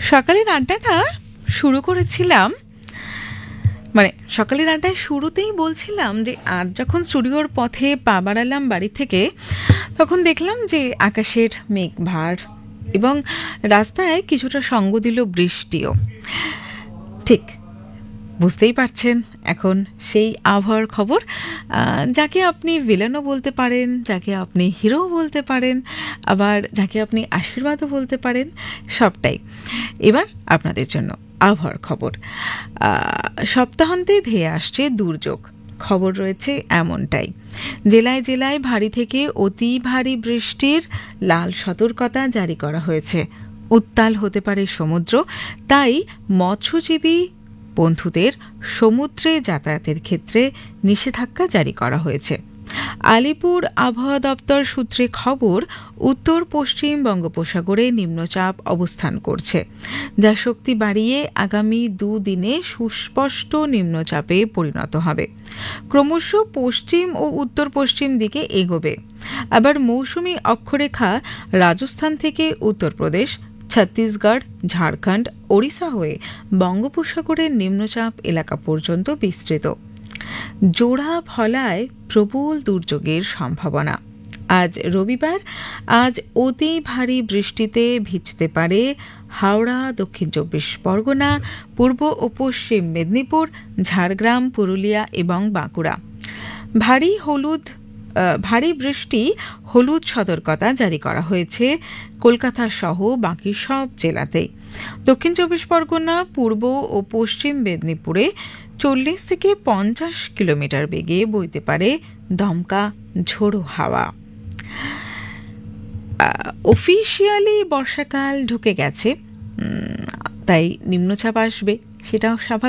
সকালের আড্ডাটা শুরু করেছিলাম, মানে সকালের আড্ডায় শুরুতেই বলছিলাম যে আজ যখন স্টুডিওর পথে পা বাড়ালাম বাড়ি থেকে, তখন দেখলাম যে আকাশের মেঘ ভার এবং রাস্তায় কিছুটা সঙ্গ দিল বৃষ্টিও। ঠিক বুঝতেই পারছেন এখন সেই আবহাওয়ার খবর, যাকে আপনি ভিলেনও বলতে পারেন, যাকে আপনি হিরোও বলতে পারেন, আবার যাকে আপনি আশীর্বাদও বলতে পারেন, সবটাই এবার আপনাদের জন্য আবহাওয়ার খবর। সপ্তাহান্তে ধেয়ে আসছে দুর্যোগ, খবর রয়েছে এমনটাই। জেলায় জেলায় ভারী থেকে অতি ভারী বৃষ্টির লাল সতর্কতা জারি করা হয়েছে। উত্তাল হতে পারে সমুদ্র, তাই মৎস্যজীবী বন্ধুদের সমুদ্রে যাতায়াতের ক্ষেত্রে নিষেধাজ্ঞা জারি করা হয়েছে। আলিপুর আবহাওয়া দপ্তর সূত্রে খবর, উত্তর পশ্চিম বঙ্গোপসাগরে নিম্নচাপ অবস্থান করছে, যা শক্তি বাড়িয়ে আগামী দুদিনে সুস্পষ্ট নিম্নচাপে পরিণত হবে। ক্রমশ পশ্চিম ও উত্তর পশ্চিম দিকে এগোবে। আবার মৌসুমী অক্ষরেখা রাজস্থান থেকে উত্তরপ্রদেশ, ছত্তিশগড়, ঝাড়খণ্ড, ওড়িশা হয়ে বঙ্গোপসাগরের নিম্নচাপ এলাকা পর্যন্ত বিস্তৃত। জোড়া ফলায় প্রবল দুর্যোগের সম্ভাবনা। আজ রবিবার, আজ অতি ভারী বৃষ্টিতে ভিজতে পারে হাওড়া, দক্ষিণ চব্বিশ পরগনা, পূর্ব ও পশ্চিম মেদিনীপুর, ঝাড়গ্রাম, পুরুলিয়া এবং বাঁকুড়া। ভারী বৃষ্টি হলুদ সতর্কতা জারি করা হয়েছে কলকাতা সহ বাকি সব জেলাতেই। দক্ষিণ চব্বিশ পরগনা, পূর্ব ও পশ্চিম মেদিনীপুরে 40 থেকে 50 কিলোমিটার বেগে বইতে পারে দমকা ঝোড়ো হাওয়া। অফিসিয়ালি বর্ষাকাল ঢুকে গেছে, তাই নিম্নচাপ আসবে, সেটাও স্বাভাবিক।